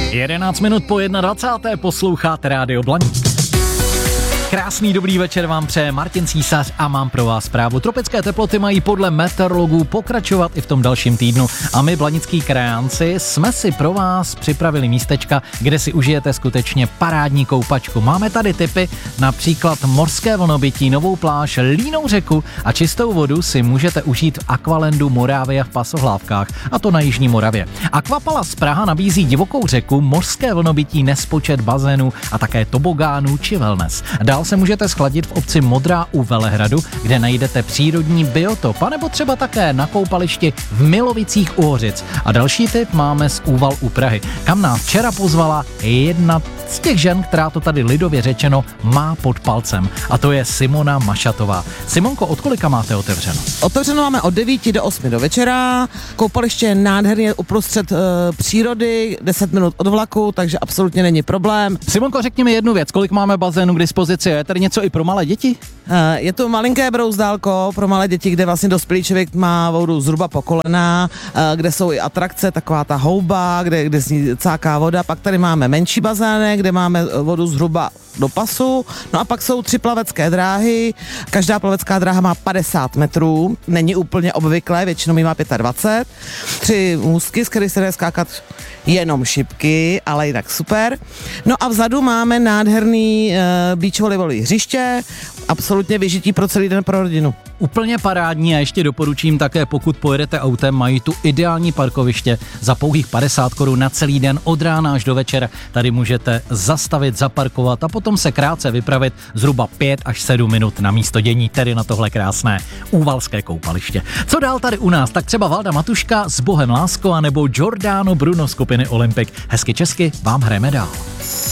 11 minut po 21. posloucháte Rádio Blaník. Krásný dobrý večer vám přeje Martin Císař a mám pro vás zprávu. Tropické teploty mají podle meteorologů pokračovat i v tom dalším týdnu a my, blanický krajánci, jsme si pro vás připravili místečka, kde si užijete skutečně parádní koupačku. Máme tady tipy, například mořské vlnobytí, novou pláž, línou řeku a čistou vodu si můžete užít v Aqualandu Moravia v Pasohlávkách, a to na jižní Moravě. Aquapalace Praha nabízí divokou řeku, mořské vlnobytí, nespočet bazénů a také tobogánů či wellness. Dál se můžete schladit v obci Modrá u Velehradu, kde najdete přírodní biotop, anebo třeba také na koupališti v Milovicích u Hořic. A další tip máme z Úval u Prahy, kam nás včera pozvala jedna z těch žen, která to tady lidově řečeno má pod palcem. A to je Simona Mašatová. Simonko, od kolika máte otevřeno? Otevřeno máme od 9 do 8 do večera. Koupaliště je nádherně uprostřed přírody, 10 minut od vlaku, takže absolutně není problém. Simonko, řekni mi jednu věc, kolik máme bazénů k dispozici? Je tady něco i pro malé děti? Je to malinké brouzdálko pro malé děti, kde vlastně dospělý člověk má vodu zhruba po kolena, kde jsou i atrakce, taková ta houba, kde zní cáká voda. Pak tady máme menší bazének, kde máme vodu zhruba do pasu. No a pak jsou 3 plavecké dráhy. Každá plavecká dráha má 50 metrů. Není úplně obvyklé, většinou má 25. 3 můstky, z kterých se dá skákat jenom šipky, ale jinak super. No a vzadu máme nádherný beach volejbalový hřiště, absolutně vyžití pro celý den pro rodinu. Úplně parádní a ještě doporučím také, pokud pojedete autem, mají tu ideální parkoviště za pouhých 50 Kč na celý den od rána až do večera. Tady můžete zastavit, zaparkovat a potom se krátce vypravit zhruba 5 až 7 minut na místo dění, tedy na tohle krásné úvalské koupaliště. Co dál tady u nás? Tak třeba Valda Matuška s Bohem lásko, anebo Giordano Bruno skupiny Olympic. Hezky česky vám hrajeme dál.